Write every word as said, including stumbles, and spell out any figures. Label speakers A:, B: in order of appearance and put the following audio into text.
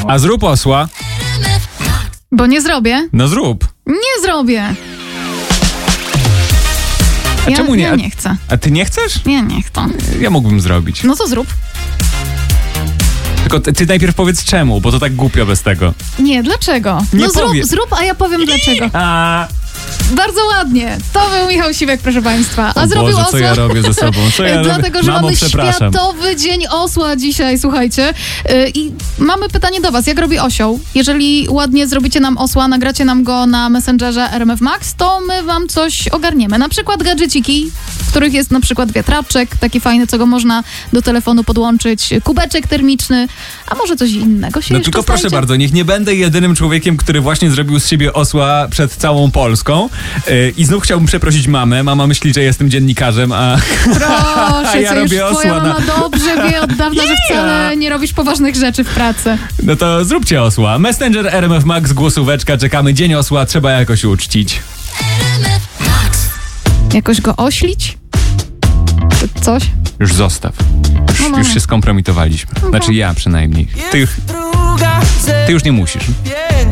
A: A zrób osła.
B: Bo nie zrobię.
A: No zrób.
B: Nie zrobię.
A: A
B: ja,
A: czemu nie?
B: Ja nie chcę.
A: A ty nie chcesz?
B: Nie, nie chcę.
A: Ja mógłbym zrobić.
B: No to zrób.
A: Tylko ty, ty najpierw powiedz czemu, bo to tak głupio bez tego.
B: Nie, dlaczego?
A: Nie
B: no zrób,
A: powie-
B: zrób, a ja powiem dlaczego.
A: A,
B: Bardzo ładnie. To był Michał Siwek, proszę państwa. A
A: o
B: zrobił
A: Boże,
B: osła.
A: co ja robię ze sobą? Co ja
B: Dlatego,
A: robię?
B: że
A: Mamo,
B: mamy
A: przepraszam.
B: Światowy Dzień Osła dzisiaj, słuchajcie. Yy, I mamy pytanie do was. Jak robi osioł? Jeżeli ładnie zrobicie nam osła, nagracie nam go na Messengerze R M F Max, to my wam coś ogarniemy. Na przykład gadżeciki, w których jest na przykład wiatraczek, taki fajny, co go można do telefonu podłączyć, kubeczek termiczny, a może coś innego się
A: No
B: jeszcze
A: tylko proszę
B: znajdzie?
A: bardzo, niech nie będę jedynym człowiekiem, który właśnie zrobił z siebie osła przed całą Polską. Yy, I znów chciałbym przeprosić mamę. Mama myśli, że jestem dziennikarzem, a...
B: Proszę,
A: A ja
B: co już
A: robię
B: twoja
A: osła na-
B: mama dobrze wie od dawna, że wcale nie robisz poważnych rzeczy w pracy.
A: No to zróbcie osła. Messenger R M F Max, głosóweczka, czekamy. Dzień osła, trzeba jakoś uczcić.
B: Jakoś go oślić? Czy coś?
A: Już zostaw. Już,
B: No, no,
A: już
B: no.
A: się skompromitowaliśmy. Znaczy ja przynajmniej. Ty, ty już nie musisz.